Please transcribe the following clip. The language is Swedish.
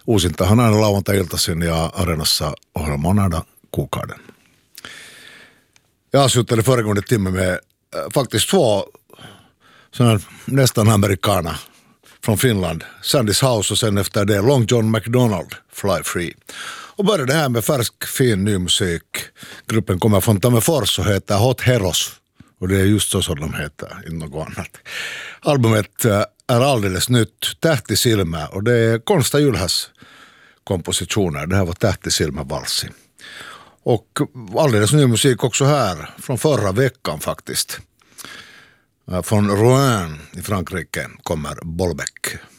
Uusintahan aina lauantai-iltaisin ja Areenassa ohjelma on aina kuukauden. Jag avslutade föregående timme med faktiskt två sådana nästan amerikaner från Finland. Sandys House och sen efter det Long John McDonald, Fly Free. Och började det här med färsk fin ny musik. Gruppen kommer från Tammerfors och heter Hot Heroes. Och det är just så som de heter, inte något annat. Albumet är alldeles nytt, Tähti silmä, och det är Konsta Ylhäs kompositioner. Det här var Tähti silmä valsi. Och alldeles ny musik också här, från förra veckan faktiskt. Från Rouen i Frankrike kommer Bolbec.